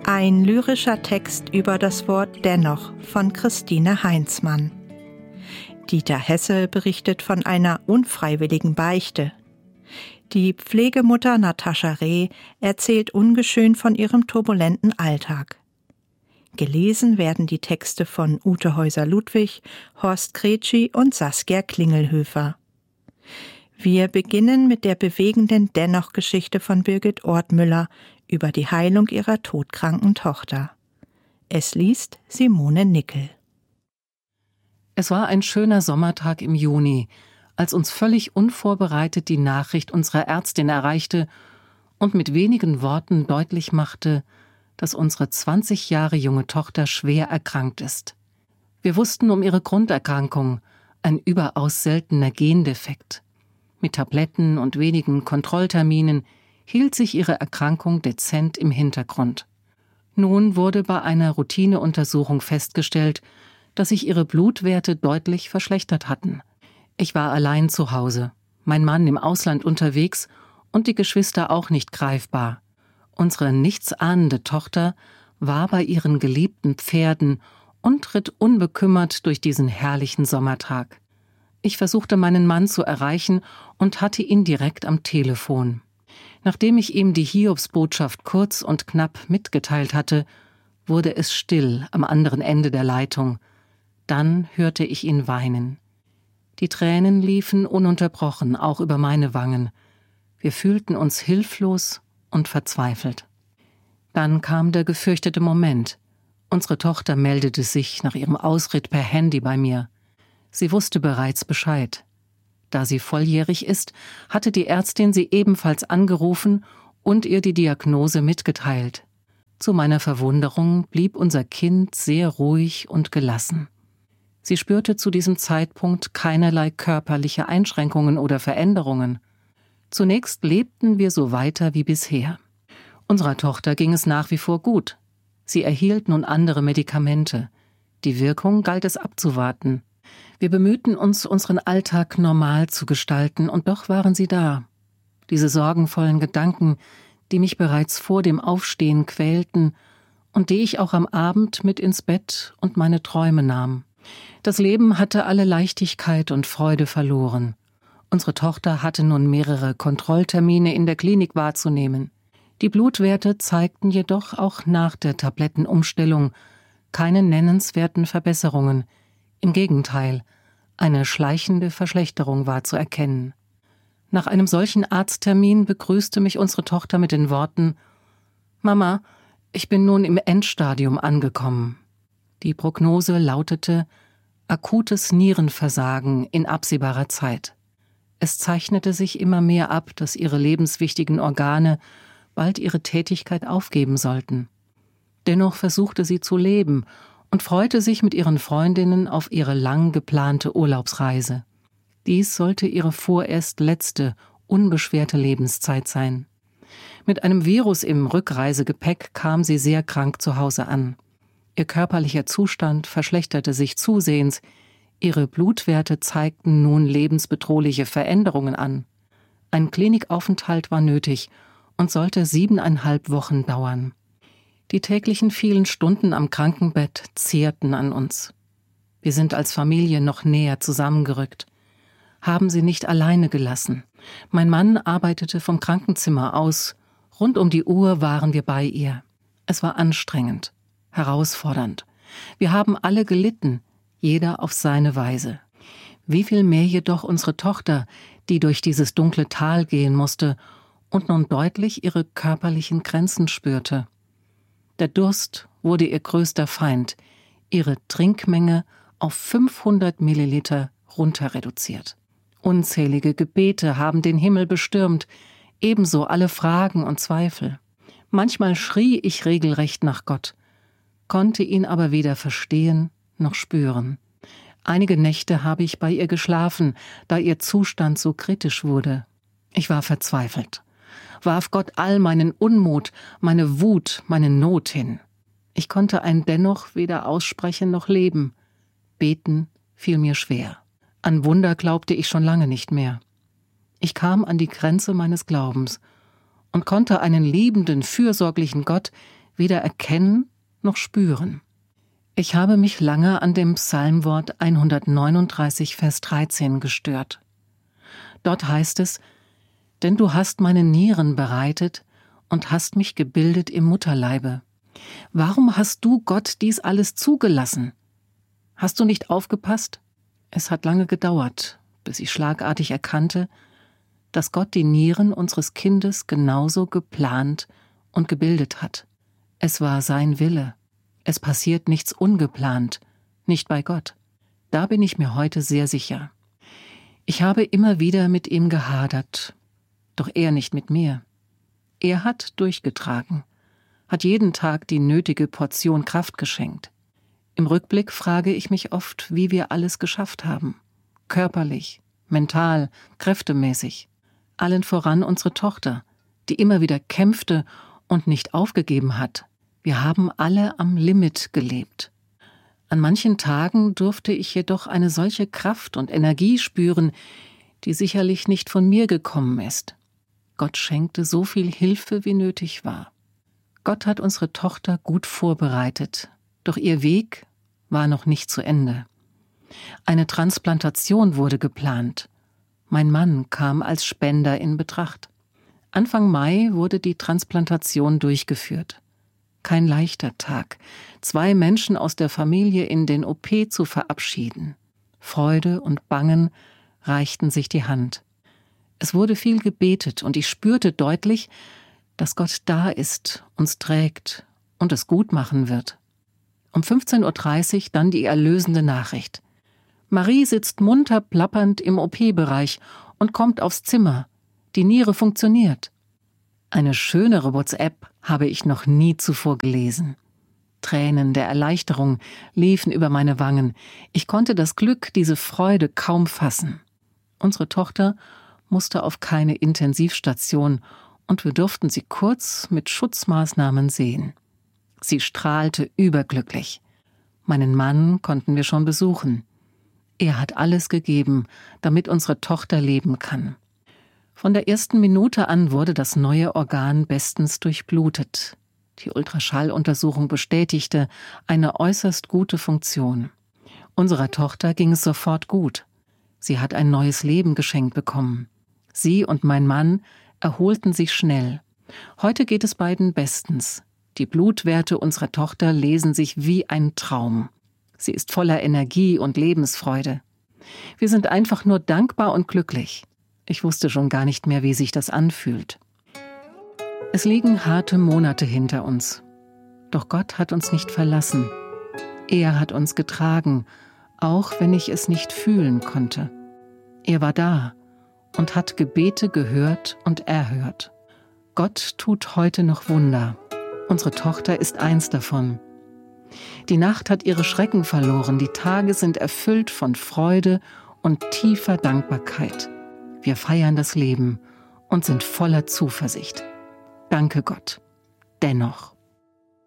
Ein lyrischer Text über das Wort Dennoch von Christine Heinzmann. Dieter Hessel berichtet von einer unfreiwilligen Beichte. Die Pflegemutter Natascha Reh erzählt ungeschönt von ihrem turbulenten Alltag. Gelesen werden die Texte von Ute Häuser-Ludwig, Horst Kretschi und Saskia Klingelhöfer. Wir beginnen mit der bewegenden Dennoch-Geschichte von Birgit Ortmüller über die Heilung ihrer todkranken Tochter. Es liest Simone Nickel. Es war ein schöner Sommertag im Juni, als uns völlig unvorbereitet die Nachricht unserer Ärztin erreichte und mit wenigen Worten deutlich machte, dass unsere 20 Jahre junge Tochter schwer erkrankt ist. Wir wussten um ihre Grunderkrankung, ein überaus seltener Gendefekt. Mit Tabletten und wenigen Kontrollterminen hielt sich ihre Erkrankung dezent im Hintergrund. Nun wurde bei einer Routineuntersuchung festgestellt, dass sich ihre Blutwerte deutlich verschlechtert hatten. Ich war allein zu Hause, mein Mann im Ausland unterwegs und die Geschwister auch nicht greifbar. Unsere nichtsahnende Tochter war bei ihren geliebten Pferden und ritt unbekümmert durch diesen herrlichen Sommertag. Ich versuchte meinen Mann zu erreichen und hatte ihn direkt am Telefon. Nachdem ich ihm die Hiobsbotschaft kurz und knapp mitgeteilt hatte, wurde es still am anderen Ende der Leitung. Dann hörte ich ihn weinen. Die Tränen liefen ununterbrochen, auch über meine Wangen. Wir fühlten uns hilflos und verzweifelt. Dann kam der gefürchtete Moment. Unsere Tochter meldete sich nach ihrem Ausritt per Handy bei mir. Sie wusste bereits Bescheid. Da sie volljährig ist, hatte die Ärztin sie ebenfalls angerufen und ihr die Diagnose mitgeteilt. Zu meiner Verwunderung blieb unser Kind sehr ruhig und gelassen. Sie spürte zu diesem Zeitpunkt keinerlei körperliche Einschränkungen oder Veränderungen. Zunächst lebten wir so weiter wie bisher. Unserer Tochter ging es nach wie vor gut. Sie erhielt nun andere Medikamente. Die Wirkung galt es abzuwarten. Wir bemühten uns, unseren Alltag normal zu gestalten, und doch waren sie da. Diese sorgenvollen Gedanken, die mich bereits vor dem Aufstehen quälten und die ich auch am Abend mit ins Bett und meine Träume nahm. Das Leben hatte alle Leichtigkeit und Freude verloren. Unsere Tochter hatte nun mehrere Kontrolltermine in der Klinik wahrzunehmen. Die Blutwerte zeigten jedoch auch nach der Tablettenumstellung keine nennenswerten Verbesserungen. Im Gegenteil, eine schleichende Verschlechterung war zu erkennen. Nach einem solchen Arzttermin begrüßte mich unsere Tochter mit den Worten: »Mama, ich bin nun im Endstadium angekommen.« Die Prognose lautete akutes Nierenversagen in absehbarer Zeit. Es zeichnete sich immer mehr ab, dass ihre lebenswichtigen Organe bald ihre Tätigkeit aufgeben sollten. Dennoch versuchte sie zu leben und freute sich mit ihren Freundinnen auf ihre lang geplante Urlaubsreise. Dies sollte ihre vorerst letzte, unbeschwerte Lebenszeit sein. Mit einem Virus im Rückreisegepäck kam sie sehr krank zu Hause an. Ihr körperlicher Zustand verschlechterte sich zusehends, ihre Blutwerte zeigten nun lebensbedrohliche Veränderungen an. Ein Klinikaufenthalt war nötig und sollte 7,5 Wochen dauern. Die täglichen vielen Stunden am Krankenbett zehrten an uns. Wir sind als Familie noch näher zusammengerückt, haben sie nicht alleine gelassen. Mein Mann arbeitete vom Krankenzimmer aus. Rund um die Uhr waren wir bei ihr. Es war anstrengend, herausfordernd. Wir haben alle gelitten, jeder auf seine Weise. Wie viel mehr jedoch unsere Tochter, die durch dieses dunkle Tal gehen musste und nun deutlich ihre körperlichen Grenzen spürte. Der Durst wurde ihr größter Feind, ihre Trinkmenge auf 500 Milliliter runter reduziert. Unzählige Gebete haben den Himmel bestürmt, ebenso alle Fragen und Zweifel. Manchmal schrie ich regelrecht nach Gott, konnte ihn aber weder verstehen noch spüren. Einige Nächte habe ich bei ihr geschlafen, da ihr Zustand so kritisch wurde. Ich war verzweifelt, warf Gott all meinen Unmut, meine Wut, meine Not hin. Ich konnte ein Dennoch weder aussprechen noch leben. Beten fiel mir schwer. An Wunder glaubte ich schon lange nicht mehr. Ich kam an die Grenze meines Glaubens und konnte einen liebenden, fürsorglichen Gott weder erkennen noch spüren. Ich habe mich lange an dem Psalmwort 139, Vers 13 gestört. Dort heißt es: Denn du hast meine Nieren bereitet und hast mich gebildet im Mutterleibe. Warum hast du, Gott, dies alles zugelassen? Hast du nicht aufgepasst? Es hat lange gedauert, bis ich schlagartig erkannte, dass Gott die Nieren unseres Kindes genauso geplant und gebildet hat. Es war sein Wille. Es passiert nichts ungeplant, nicht bei Gott. Da bin ich mir heute sehr sicher. Ich habe immer wieder mit ihm gehadert, doch er nicht mit mir. Er hat durchgetragen, hat jeden Tag die nötige Portion Kraft geschenkt. Im Rückblick frage ich mich oft, wie wir alles geschafft haben. Körperlich, mental, kräftemäßig. Allen voran unsere Tochter, die immer wieder kämpfte und nicht aufgegeben hat. Wir haben alle am Limit gelebt. An manchen Tagen durfte ich jedoch eine solche Kraft und Energie spüren, die sicherlich nicht von mir gekommen ist. Gott schenkte so viel Hilfe, wie nötig war. Gott hat unsere Tochter gut vorbereitet, doch ihr Weg war noch nicht zu Ende. Eine Transplantation wurde geplant. Mein Mann kam als Spender in Betracht. Anfang Mai wurde die Transplantation durchgeführt. Kein leichter Tag, 2 Menschen aus der Familie in den OP zu verabschieden. Freude und Bangen reichten sich die Hand. Es wurde viel gebetet und ich spürte deutlich, dass Gott da ist, uns trägt und es gut machen wird. Um 15:30 Uhr dann die erlösende Nachricht. Marie sitzt munter plappernd im OP-Bereich und kommt aufs Zimmer. Die Niere funktioniert. Eine schönere WhatsApp habe ich noch nie zuvor gelesen. Tränen der Erleichterung liefen über meine Wangen. Ich konnte das Glück, diese Freude kaum fassen. Unsere Tochter musste auf keine Intensivstation und wir durften sie kurz mit Schutzmaßnahmen sehen. Sie strahlte überglücklich. Meinen Mann konnten wir schon besuchen. Er hat alles gegeben, damit unsere Tochter leben kann. Von der ersten Minute an wurde das neue Organ bestens durchblutet. Die Ultraschalluntersuchung bestätigte eine äußerst gute Funktion. Unserer Tochter ging es sofort gut. Sie hat ein neues Leben geschenkt bekommen. Sie und mein Mann erholten sich schnell. Heute geht es beiden bestens. Die Blutwerte unserer Tochter lesen sich wie ein Traum. Sie ist voller Energie und Lebensfreude. Wir sind einfach nur dankbar und glücklich. Ich wusste schon gar nicht mehr, wie sich das anfühlt. Es liegen harte Monate hinter uns. Doch Gott hat uns nicht verlassen. Er hat uns getragen, auch wenn ich es nicht fühlen konnte. Er war da und hat Gebete gehört und erhört. Gott tut heute noch Wunder. Unsere Tochter ist eins davon. Die Nacht hat ihre Schrecken verloren, die Tage sind erfüllt von Freude und tiefer Dankbarkeit. Wir feiern das Leben und sind voller Zuversicht. Danke Gott. Dennoch.